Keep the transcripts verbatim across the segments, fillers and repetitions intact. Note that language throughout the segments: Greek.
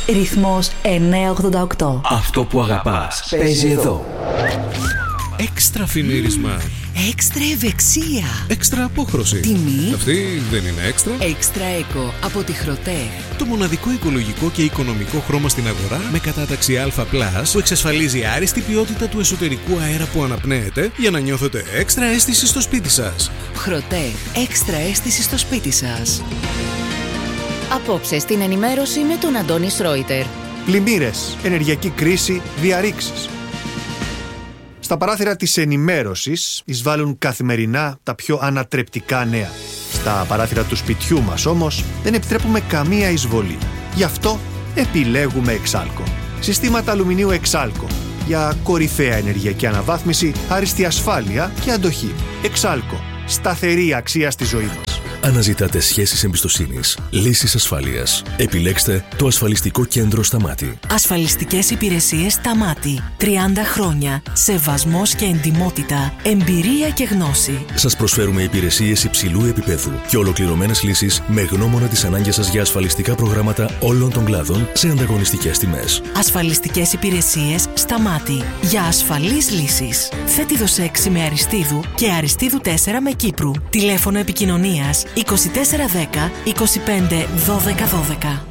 Ρυθμός εννιακόσια ογδόντα οκτώ. Αυτό που αγαπάς παίζει εδώ. Έξτρα φινίρισμα. Έξτρα ευεξία. Έξτρα απόχρωση. Τιμή. Αυτή δεν είναι έξτρα. Έξτρα Eco από τη Χροτέ. Το μοναδικό οικολογικό και οικονομικό χρώμα στην αγορά με κατάταξη Α+, που εξασφαλίζει άριστη ποιότητα του εσωτερικού αέρα που αναπνέεται για να νιώθετε έξτρα αίσθηση στο σπίτι σας. Χροτέ. Έξτρα αίσθηση στο σπίτι σας. Απόψε στην ενημέρωση με τον Αντώνη Σρόιτερ. Πλημμύρες, ενεργειακή κρίση, διαρρήξεις. Στα παράθυρα της ενημέρωσης εισβάλλουν καθημερινά τα πιο ανατρεπτικά νέα. Στα παράθυρα του σπιτιού μας όμως δεν επιτρέπουμε καμία εισβολή. Γι' αυτό επιλέγουμε Εξάλκο. Συστήματα αλουμινίου Εξάλκο για κορυφαία ενεργειακή αναβάθμιση, άριστη ασφάλεια και αντοχή. Εξάλκο. Σταθερή αξία στη ζωή μας. Αναζητάτε σχέσεις εμπιστοσύνης, λύσεις ασφάλειας. Επιλέξτε το ασφαλιστικό κέντρο Σταμάτη. Ασφαλιστικές υπηρεσίες Σταμάτη. τριάντα χρόνια. Σεβασμός και εντιμότητα. Εμπειρία και γνώση. Σας προσφέρουμε υπηρεσίες υψηλού επίπεδου και ολοκληρωμένες λύσεις με γνώμονα τις ανάγκες σας για ασφαλιστικά προγράμματα όλων των κλάδων σε ανταγωνιστικές τιμές. Ασφαλιστικές υπηρεσίες Σταμάτη. Για ασφαλείς λύσεις. Θέτιδος έξι με Αριστείδου και Αριστείδου τέσσερα με Κύπρου. Τηλέφωνο επικοινωνίας είκοσι τέσσερα δέκα είκοσι πέντε δώδεκα δώδεκα.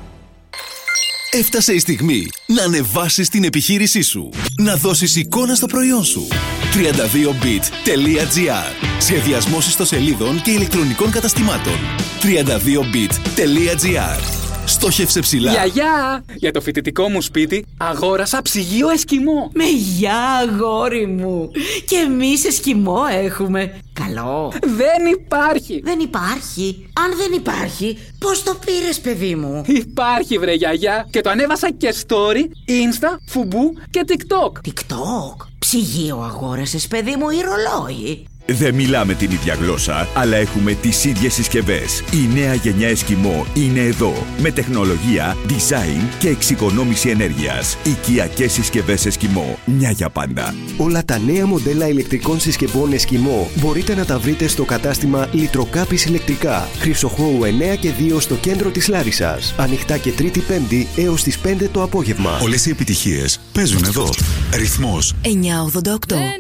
Έφτασε η στιγμή να ανεβάσεις την επιχείρησή σου. Να δώσεις εικόνα στο προϊόν σου. τριάντα δύο bit τελεία τζι άρ. Σχεδιασμός ιστοσελίδων και ηλεκτρονικών καταστημάτων. τριάντα δύο bit τελεία τζι άρ. Στόχευσε ψηλά. Γιαγιά! Για το φοιτητικό μου σπίτι αγόρασα ψυγείο εσκιμό. Με γεια, αγόρι μου. Και εμείς εσκιμό έχουμε. Καλό. Δεν υπάρχει. Δεν υπάρχει. Αν δεν υπάρχει, πώς το πήρες, παιδί μου? Υπάρχει, βρε γιαγιά. Και το ανέβασα και story, insta, φουμπού και tiktok. TikTok. Ψυγείο αγόρασες, παιδί μου, ή ρολόι? Δεν μιλάμε την ίδια γλώσσα, αλλά έχουμε τις ίδιες συσκευές. Η νέα γενιά Εσκιμό είναι εδώ. Με τεχνολογία, design και εξοικονόμηση ενέργειας. Οικιακές συσκευές Εσκιμό. Μια για πάντα. Όλα τα νέα μοντέλα ηλεκτρικών συσκευών Εσκιμό μπορείτε να τα βρείτε στο κατάστημα Λιτροκάπης Ηλεκτρικά. Χρυσοχώου εννέα και δύο στο κέντρο της Λάρισσας. Ανοιχτά και Τρίτη Πέμπτη έως τις πέντε το απόγευμα. Όλες οι επιτυχίες παίζουν εδώ. Ρυθμός εννιακόσια ογδόντα οκτώ.